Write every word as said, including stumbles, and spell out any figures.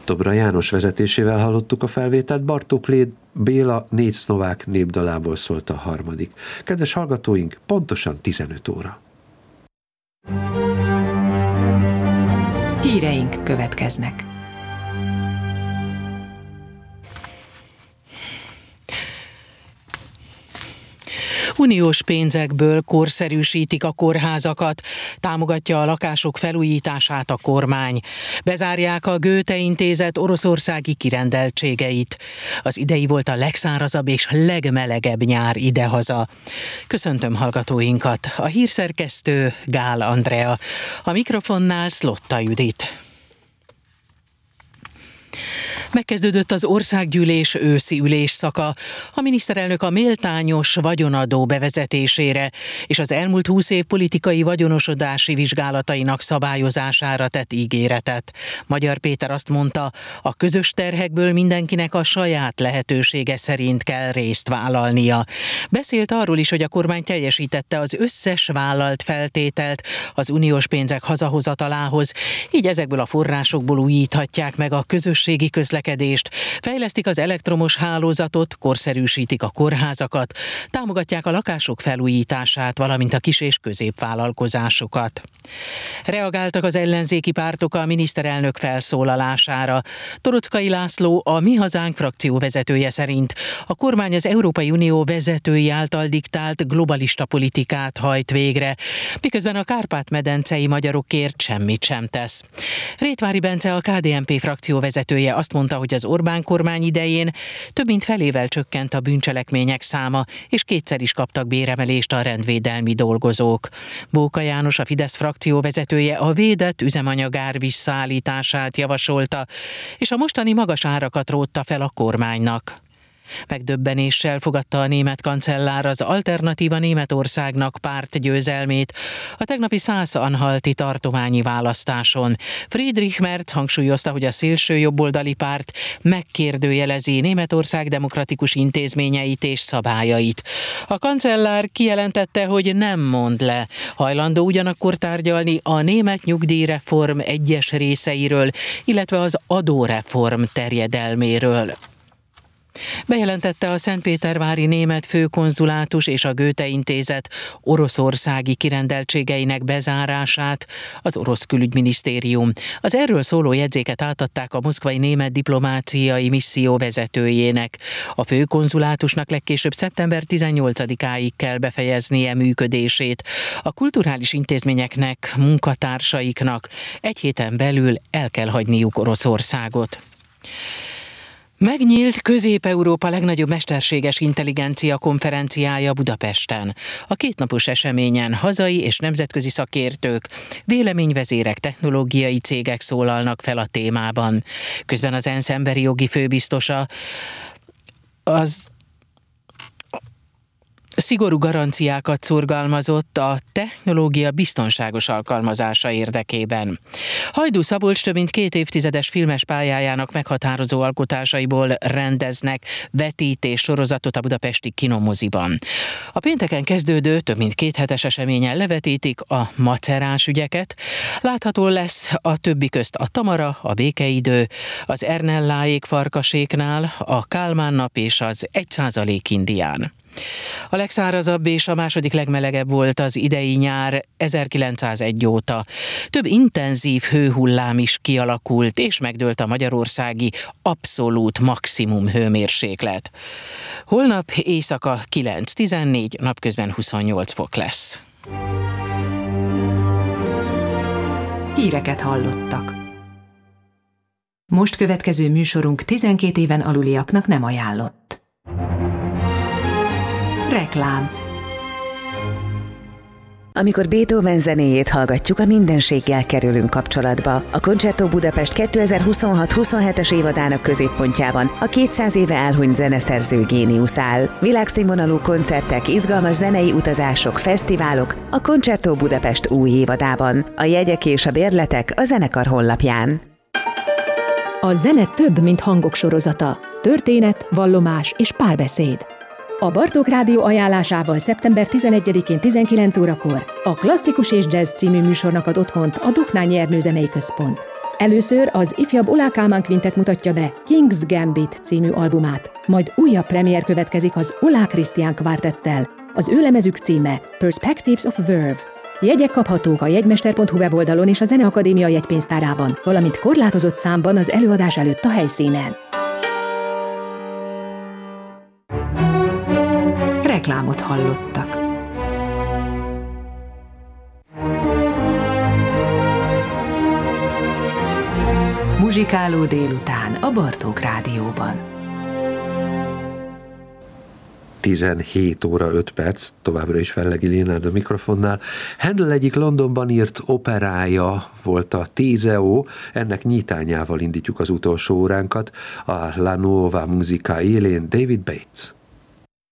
Dobra János vezetésével hallottuk a felvételt, Bartók Béla négy szlovák népdalából szólt a harmadik. Kedves hallgatóink, pontosan tizenöt óra. Híreink következnek. Uniós pénzekből korszerűsítik a kórházakat, támogatja a lakások felújítását a kormány. Bezárják a Goethe Intézet oroszországi kirendeltségeit. Az idei volt a legszárazabb és legmelegebb nyár idehaza. Köszöntöm hallgatóinkat, a hírszerkesztő Gál Andrea, a mikrofonnál Szlotta Judit. Megkezdődött az országgyűlés őszi ülésszaka. A miniszterelnök a méltányos vagyonadó bevezetésére és az elmúlt húsz év politikai vagyonosodási vizsgálatainak szabályozására tett ígéretet. Magyar Péter azt mondta, a közös terhekből mindenkinek a saját lehetősége szerint kell részt vállalnia. Beszélt arról is, hogy a kormány teljesítette az összes vállalt feltételt az uniós pénzek hazahozatalához, így ezekből a forrásokból újíthatják meg a közösségi közlekedést, fejlesztik az elektromos hálózatot, korszerűsítik a kórházakat, támogatják a lakások felújítását, valamint a kis- és középvállalkozásokat. Reagáltak az ellenzéki pártok a miniszterelnök felszólalására. Toroczkai László, a Mi Hazánk frakció vezetője szerint a kormány az Európai Unió vezetői által diktált globalista politikát hajt végre, miközben a kárpát-medencei magyarokért semmit sem tesz. Rétvári Bence, a ká dé en pé frakció vezetője azt mondta, hogy az Orbán kormány idején több mint felével csökkent a bűncselekmények száma, és kétszer is kaptak béremelést a rendvédelmi dolgozók. Bóka János, a Fidesz frakció vezetője a védett üzemanyagár visszaállítását javasolta, és a mostani magas árakat rótta fel a kormánynak. Megdöbbenéssel fogadta a német kancellár az Alternatíva Németországnak párt győzelmét a tegnapi Szász-Anhalti tartományi választáson. Friedrich Merz hangsúlyozta, hogy a szélső jobboldali párt megkérdőjelezi Németország demokratikus intézményeit és szabályait. A kancellár kijelentette, hogy nem mond le, hajlandó ugyanakkor tárgyalni a német nyugdíjreform egyes részeiről, illetve az adóreform terjedelméről. Bejelentette a szentpétervári német főkonzulátus és a Goethe Intézet oroszországi kirendeltségeinek bezárását az orosz külügyminisztérium. Az erről szóló jegyzéket átadták a moszkvai német diplomáciai misszió vezetőjének. A főkonzulátusnak legkésőbb szeptember tizennyolcadikáig kell befejeznie működését. A kulturális intézményeknek, munkatársaiknak egy héten belül el kell hagyniuk Oroszországot. Megnyílt Közép-Európa legnagyobb mesterséges intelligencia konferenciája Budapesten. A kétnapos eseményen hazai és nemzetközi szakértők, véleményvezérek, technológiai cégek szólalnak fel a témában. Közben az ENSZ emberi jogi főbiztosa az szigorú garanciákat szorgalmazott a technológia biztonságos alkalmazása érdekében. Hajdú Szabolcs több mint két évtizedes filmes pályájának meghatározó alkotásaiból rendeznek vetítés sorozatot a budapesti Kinomoziban. A pénteken kezdődő több mint két hetes eseményen levetítik a macerás ügyeket. Látható lesz a többi közt a Tamara, a Békeidő, az Ernelláék farkaséknál, a Kálmán nap és az egy százalék indián. A legszárazabb és a második legmelegebb volt az idei nyár ezerkilencszázegy óta. Több intenzív hőhullám is kialakult, és megdőlt a magyarországi abszolút maximum hőmérséklet. Holnap éjszaka kilenc tizennégy, napközben huszonnyolc fok lesz. Híreket hallottak. Most következő műsorunk tizenkét éven aluliaknak nem ajánlott. Reklám. Amikor Beethoven zenéjét hallgatjuk, a mindenséggel kerülünk kapcsolatba. A Concerto Budapest kétezer-huszonhat huszonhetes évadának középpontjában a kétszáz éve elhunyt zeneszerző géniusz áll. Világszínvonalú koncertek, izgalmas zenei utazások, fesztiválok a Concerto Budapest új évadában. A jegyek és a bérletek a zenekar honlapján. A zene több, mint hangok sorozata. Történet, vallomás és párbeszéd. A Bartók Rádió ajánlásával szeptember tizenegyedikén tizenkilenc órakor a Klasszikus és Jazz című műsornak ad otthont a Doknányi Ernő Zenei Központ. Először az ifjabb Ola Kálmán Quintet mutatja be King's Gambit című albumát, majd újabb premier következik az Ola Christian Quartettel. Az ő lemezük címe Perspectives of Verve. Jegyek kaphatók a jegymester pont hu weboldalon és a Zeneakadémia jegypénztárában, valamint korlátozott számban az előadás előtt a helyszínen. Reklámot hallottak. Muzsikáló délután a Bartók Rádióban. tizenhét óra öt perc, továbbra is Fellegi Lénárd a mikrofonnál. Handel egyik Londonban írt operája volt a Teseo, ennek nyitányával indítjuk az utolsó óránkat, a La Nuova Musica élén David Bates.